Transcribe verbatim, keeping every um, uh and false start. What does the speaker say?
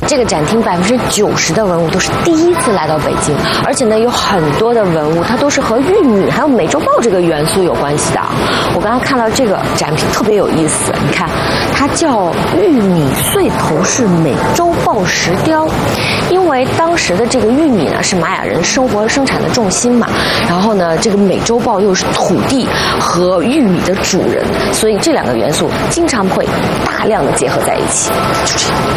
这个展厅百分之九十的文物都是第一次来到北京，而且呢有很多的文物它都是和玉米还有美洲豹这个元素有关系的。我刚刚看到这个展品特别有意思，你看它叫玉米穗头式美洲豹石雕，因为当时的这个玉米呢是玛雅人生活生产的重心嘛，然后呢这个美洲豹又是土地和玉米的主人，所以这两个元素经常会大量的结合在一起。就这样。